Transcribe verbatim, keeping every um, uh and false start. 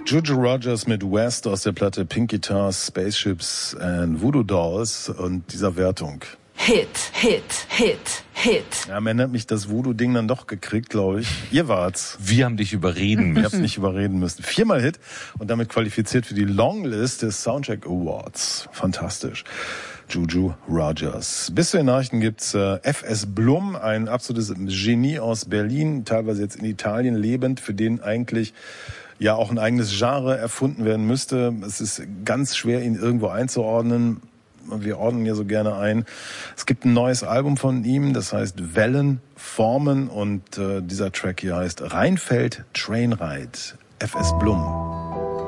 Juju Rogers mit West aus der Platte Pink Guitars, Spaceships and Voodoo Dolls und dieser Wertung. Hit, Hit, Hit, Hit. Ja, am Ende hat mich das Voodoo-Ding dann doch gekriegt, glaube ich. Ihr wart's. Wir haben dich überreden müssen. Ich hab's nicht überreden müssen. Viermal Hit und damit qualifiziert für die Longlist des Soundcheck Awards. Fantastisch. Juju Rogers. Bis zu den Nachrichten gibt's äh, F S Blum, ein absolutes Genie aus Berlin, teilweise jetzt in Italien lebend, für den eigentlich ja auch ein eigenes Genre erfunden werden müsste. Es ist ganz schwer, ihn irgendwo einzuordnen. Wir ordnen ja so gerne ein. Es gibt ein neues Album von ihm, das heißt Wellen formen und äh, dieser Track hier heißt Rheinfeld Trainride. F S Blum.